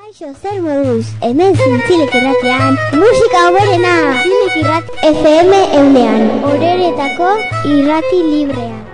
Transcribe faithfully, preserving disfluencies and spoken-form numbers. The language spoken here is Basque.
Kaixo, zer moduz, hemen Zintzilik irratian, musika hoberena, Zintzilik irrat F M eunean, oreretako irrati librea.